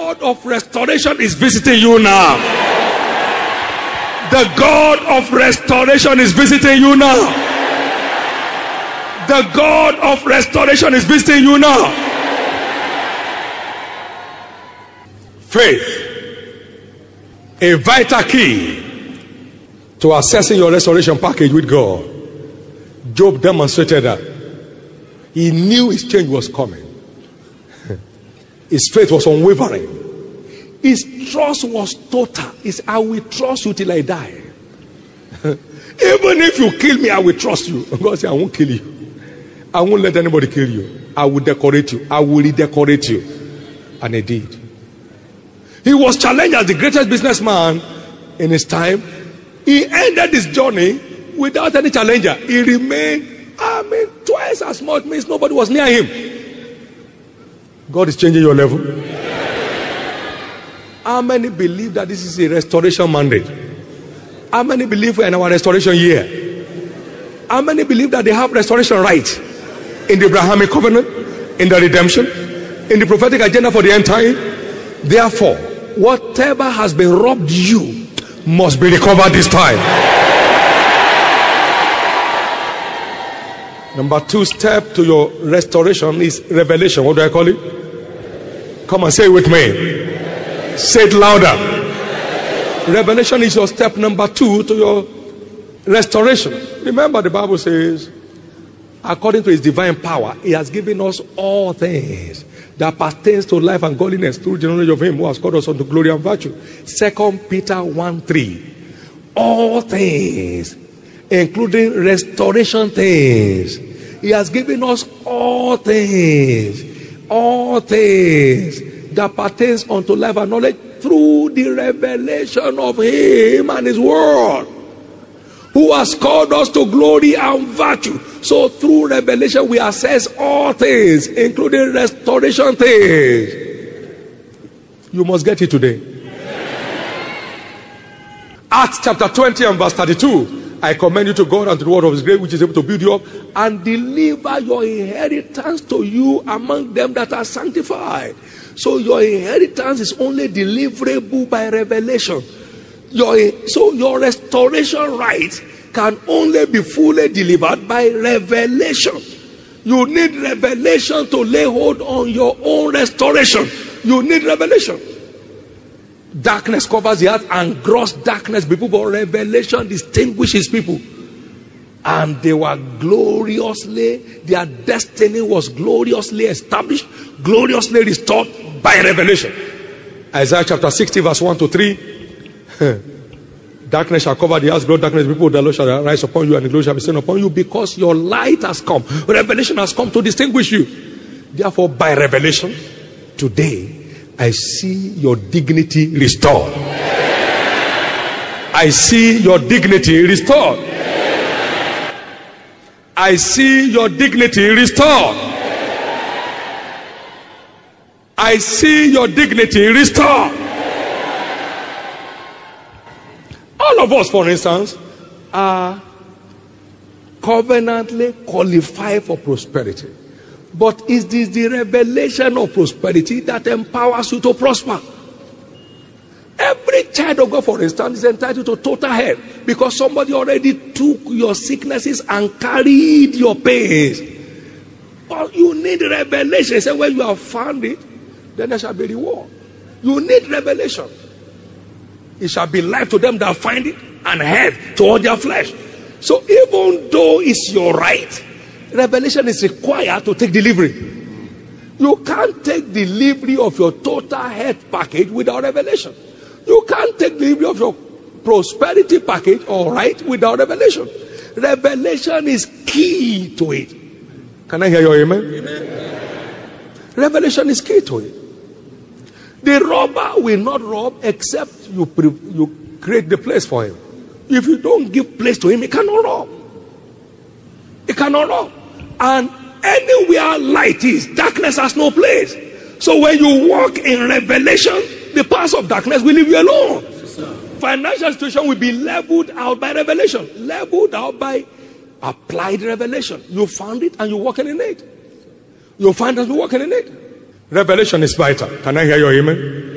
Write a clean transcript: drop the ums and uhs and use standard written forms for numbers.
God of restoration is visiting you now. The God of restoration is visiting you now. The God of restoration is visiting you now. Faith, a vital key to accessing your restoration package with God. Job demonstrated that. He knew his change was coming. His faith was unwavering. His trust was total. I will trust you till I die. Even if you kill me, I will trust you. God said, I won't kill you. I won't let anybody kill you. I will decorate you. I will redecorate you. And he did. He was challenged as the greatest businessman in his time. He ended his journey without any challenger. He remained, twice as much, means nobody was near him. God is changing your level. How many believe that this is a restoration mandate? How many believe we're in our restoration year? How many believe that they have restoration right in the Abrahamic covenant, in the redemption, in the prophetic agenda for the end time? Therefore, whatever has been robbed you must be recovered this time. Number 2 step to your restoration is revelation. What do I call it? Come on, say it with me. Say it louder. Revelation is your step number 2 to your restoration. Remember, the Bible says, according to his divine power, he has given us all things that pertains to life and godliness through the knowledge of him who has called us unto glory and virtue. 2 Peter 1:3. All things, including restoration things. He has given us all things that pertains unto life and knowledge through the revelation of him and his word, who has called us to glory and virtue. So through revelation we access all things, including restoration things. You must get it today. Acts chapter 20 and verse 32. I commend you to God and to the word of his grace, which is able to build you up and deliver your inheritance to you among them that are sanctified. So your inheritance is only deliverable by revelation. So your restoration right can only be fully delivered by revelation. You need revelation to lay hold on your own restoration. You need revelation. Darkness covers the earth and gross darkness people, but revelation distinguishes people. And they were gloriously, their destiny was gloriously established, gloriously restored by revelation. Isaiah chapter 60 verse 1 to 3. Darkness shall cover the earth, gross darkness people, the Lord shall rise upon you and the glory shall be seen upon you, because your light has come. Revelation has come to distinguish you. Therefore, by revelation, today, I see your dignity restored. I see your dignity restored. I see your dignity restored. I see your dignity restored. All of us, for instance, are covenantly qualified for prosperity. But is this the revelation of prosperity that empowers you to prosper? Every child of God, for instance, is entitled to total health because somebody already took your sicknesses and carried your pains. But you need revelation. So when you have found it, then there shall be reward. You need revelation. It shall be life to them that find it and health to all their flesh. So even though it's your right, revelation is required to take delivery. You can't take delivery of your total health package without revelation. You can't take delivery of your prosperity package or right without revelation. Revelation is key to it. Can I hear your amen? Amen. Revelation is key to it. The robber will not rob except you create the place for him. If you don't give place to him, he cannot rob. He cannot rob. And anywhere light is, darkness has no place. So when you walk in revelation, the powers of darkness will leave you alone. Financial situation will be leveled out by revelation. Leveled out by applied revelation. You found it and you're walking in it. You find that you're walking in it. Revelation is vital. Can I hear your amen?